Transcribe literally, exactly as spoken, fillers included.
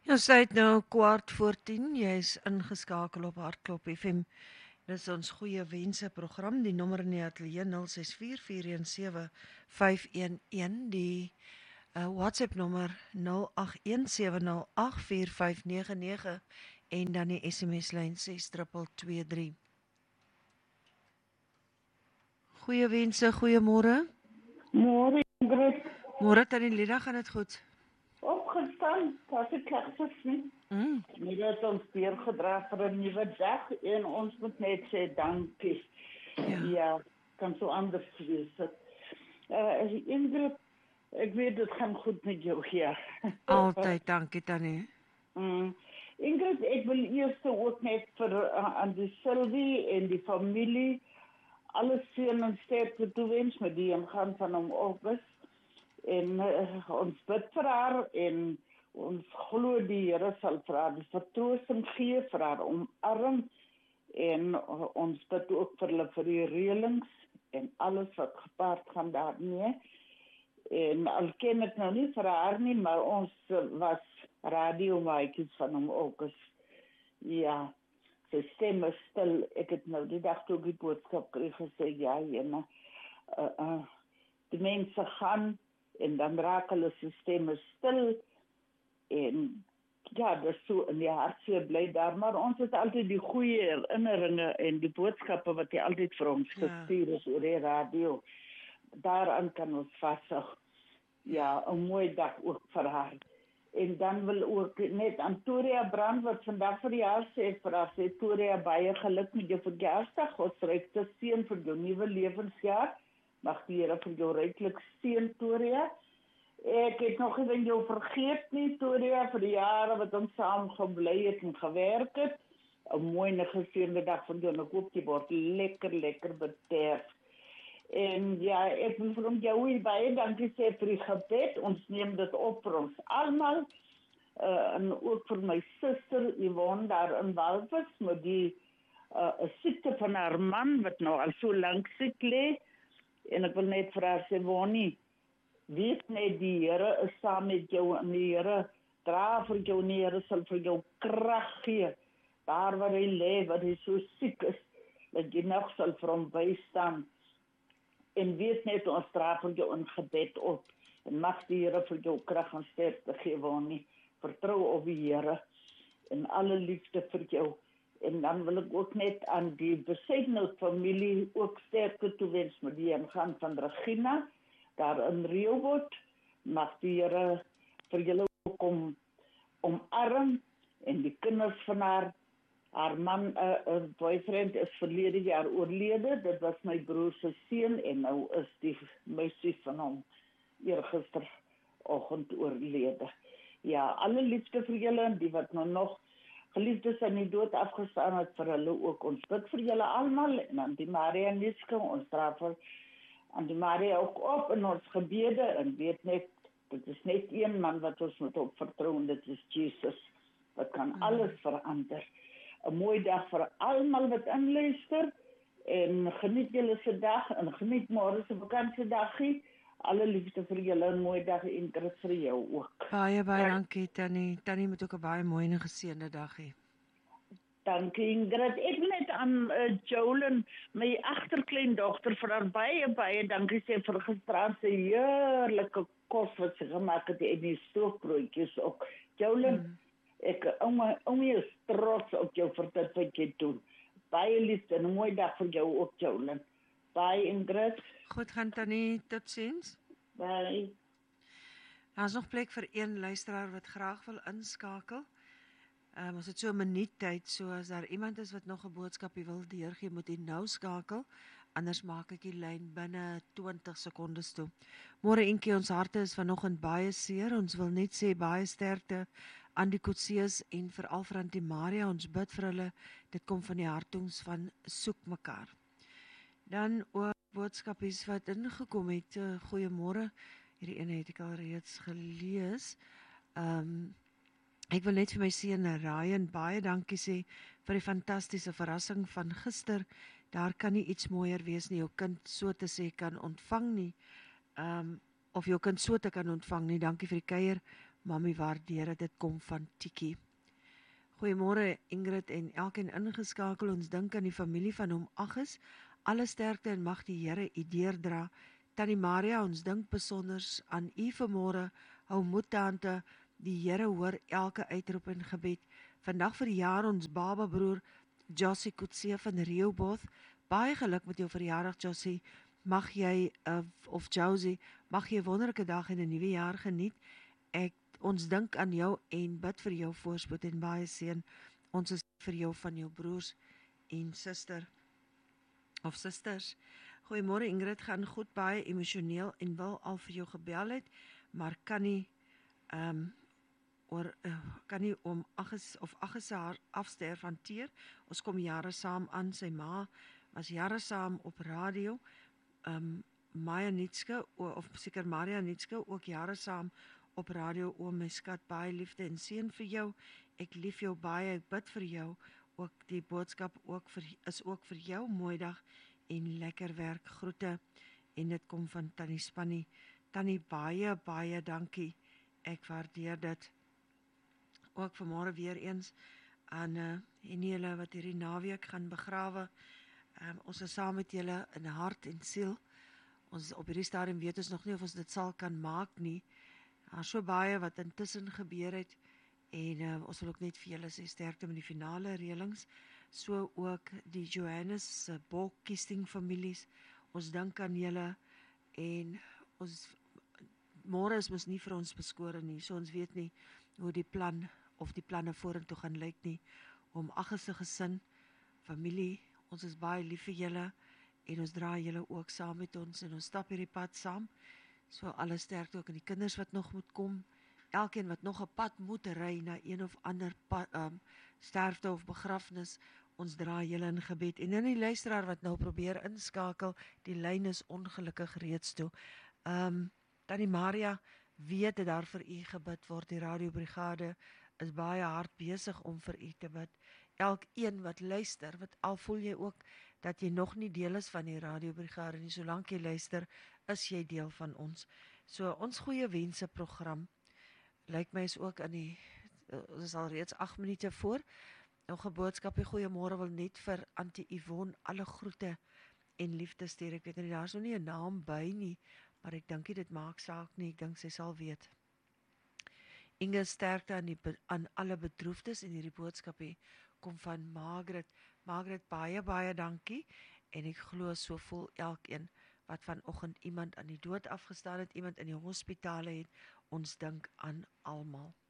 Ja, sy het nou kwart voor tien, jy is ingeskakel op Hartklop F M. Dis ons goeie wense program, die nommer in die ateljee nul ses vier vier een sewe vyf een een, die uh, WhatsApp nommer nul agt een sewe nul agt vier vyf nege nege en dan die S M S lyn ses twee twee drie. Goeie wense, goeiemôre. Môre Ingrid, Môre tannie Lida, gaan dit goed? opgestaan, as ek reg gesien. Mm. Nie dat ons weer gedra vir 'n nuwe dag en ons moet net sê dankie. Ja. Ja, kan so anders wees. Uh, Ingrid, ek weet dit gaan goed met jou hier. Altyd dankie tannie. mm. Ingrid, ek wil eers ook net vir uh, aan die Sylvie en die familie alles seën en sterkte toewens met die ingaan van hom August. En uh, ons bid vir haar en ons glo die Here sal vir haar die vertroosting gee, vir haar omarm en uh, ons bid ook vir hulle vir die reëlings en alles wat gepaard gaan daarmee. En al ken ek nou nie vir haar nie, maar ons uh, was radiomaatjies van hom ook. Ja, sy stem is stil. Ek het nou die dag toe die boodskap kry gesê, ja, Jena, uh, uh, die mense gaan en dan raak hulle stemme stil en ja, dis so in die hartseer bly daar, maar ons het altyd die goeie herinneringe en die boodskappe wat hy altyd vir ons Ja. gestuur is oor die radio. Daaraan kan ons vashou. Ja, 'n mooi dag ook vir haar. En dan wil ook net aan Toria Brand wat vandag vir jaar sê, vir haar sê Toria, baie geluk met jou verjaarsdag. God ryk te seën vir jou nuwe lewensjaar. Mag die Here vir jou ryklik seën, Toria. Ek het nog nie jou vergeet nie, Toria, vir die jare wat ons saam gebly het en gewerk het. 'n Mooi en geseënde dag vir jou. Ek hoop jy word lekker, lekker beterf. En ja, ek wil vir jou baie dankie sê vir die gebed. Ons neem dit op vir ons almal. Uh, en ook vir my suster Yvonne daar in Walvis met die uh, siekte van haar man wat nou al so lank siek lê. En ek wil net vir haar sê, Bonnie, weet net die Here is saam met jou en die Here dra vir jou en die Here sal vir jou krag gee. Daar waar hy lê, waar hy so siek is, dat jy nog sal vir hom bystaan. En weet net, ons dra vir jou in gebed op. En mag die Here vir jou krag en sterkte gee, Bonnie. Vertrou op die Here en alle liefde vir jou. En dan wil ek ook net aan die Besaidnout familie ook sterkte toewens met die ingaan van Regina, daar in Rehoboth. Mag die Here vir julle ook om, omarm en die kinders van haar, haar man, 'n uh, uh, boyfriend is verlede jaar oorlede. Dit was my broer se seun en nou is die meisie van hom eergisteroggend oorlede. Ja, alle liefde vir julle en die wat nou nog geliefdes aan die dood afgestaan het, vir hulle ook. Ons bid vir julle almal en aan die Maria Niska, ons dra vir aan die Maria ook op in ons gebede en weet net, dit is net een man wat ons moet op vertrou en dit is Jesus, wat kan mm. alles verander. 'n Mooi dag vir almal wat inluister en geniet julle se dag en geniet môre se vakansiedagie. Alle liefde vir julle en mooi dag en Ingrid vir jou ook. Baie baie ja. dankie tannie. Tannie moet ook 'n baie mooi en geseënde dag hê. Dankie Ingrid. Ek wil net aan uh, Jolyn, my agterkleindogter, vir haar baie baie dankie sê vir gister se heerlike kos wat sy gemaak het en die stoofbroodjies ook. Jolyn, hmm. ek ouma ouma is trots op jou vir dit wat jy doen. Baie liefde en 'n mooi dag vir jou ook, Jolyn. Bye Ingrid. Goed gaan tannie, totsiens. Bye. Daar's nog plek vir een luisteraar wat graag wil inskakel. Um, ons het so 'n minuut tyd, so as daar iemand is wat nog 'n boodskapie wil deurgee, moet hy nou skakel, anders maak ek die lyn binne twintig sekondes toe. Môre Enkie, ons harte is vanoggend baie seer, ons wil net sê baie sterkte aan die Kotsees en veral vir Antie Maria, ons bid vir hulle, dit kom van die hartings van soek mekaar. Dan ook boodskapies wat ingekom het, uh, goeiemôre, hierdie ene het ek al reeds gelees. Um, ek wil net vir my seun Ryan baie dankie sê vir die fantastiese verrassing van gister. Daar kan nie iets mooier wees nie, jou kind so te sê kan ontvang nie, um, of jou kind so te kan ontvang nie. Dankie vir die kuier, Mami waardeer dit, dit kom van Tiki. Goeiemôre Ingrid en elkeen ingeskakel. Ons dink aan die familie van hom Agnes. Alle sterkte en mag die Here u deurdra. Tannie Maria, ons dink besonders aan u vanmôre. Hou moed tante, die Here hoor elke uitroep en gebed. Vandag verjaar ons baba broer Josie Kutse van Rehoboth. Baie geluk met jou verjaardag Josie. Mag jy uh, of Josie, mag jy 'n wonderlike dag en 'n nuwe jaar geniet. Ek Ons dink aan jou en bid vir jou voorspoed en baie seën. Ons is vir jou van jou broers en suster of susters. Goeiemôre Ingrid, gaan goed, baie emosioneel en wil al vir jou gebel het, maar kan nie um, oor, uh, kan nie om Agnes of Agnes se haar afsterf hanteer. Ons kom jare saam aan, sy ma was jare saam op radio. Um, Maya Nitske, of seker Maria Nitske, ook jare saam op radio. O my skat, baie liefde en seën vir jou. Ek lief jou baie, ek bid vir jou. Ook die boodskap ook vir, is ook vir jou. Mooi dag en lekker werk. Groete. En dit kom van Tannie Spannie. Tannie, baie, baie dankie. Ek waardeer dit. Ook vanmôre weer eens aan uh, en julle wat hierdie naweek gaan begrawe. Um, ons is saam met julle in hart en siel. Ons op hierdie stadium weet ons nog nie of ons dit sal kan maak nie. Daar is so baie wat intussen gebeur het en uh, ons wil ook net vir julle sê sterkte met die finale reëlings, so ook die Johannes uh, Bok Kiesting families. Ons dink aan julle en ons môre is mos nie vir ons beskore nie, so ons weet nie hoe die plan of die planne vorentoe gaan lyk nie. Om Agnes se gesin, familie, ons is baie lief vir julle en ons dra julle ook saam met ons en ons stap hierdie pad saam. So alles sterkte ook aan die kinders wat nog moet kom, elkeen wat nog 'n pad moet ry na een of ander pad, um, sterfte of begrafnis, ons dra julle in gebed. En dan die luisteraar wat nou probeer inskakel, die lyn is ongelukkig reeds toe. Um, Tannie Maria, weet dat daar vir u gebid word, die radiobrigade is baie hard besig om vir u te bid. Elkeen wat luister, wat al voel jy ook dat jy nog nie deel is van die radiobrigade nie, solank jy luister, is jy deel van ons. So ons goeie wense program, lyk my is ook aan die, ons is al reeds agt minute voor, nog 'n boodskapie, goeiemôre, wil net vir Auntie Yvonne alle groete en liefde stuur. Ek weet nie, daar is nog nie 'n naam by nie, maar ek dink dit maak saak nie, ek dink sy sal weet. Inge, sterkte aan, die, aan alle bedroefdes en hierdie boodskapie kom van Margaret. Margaret, baie, baie dankie en ek glo so voel elkeen wat vanoggend iemand aan die dood afgestaan het, iemand in die hospitale het, ons dink aan almal.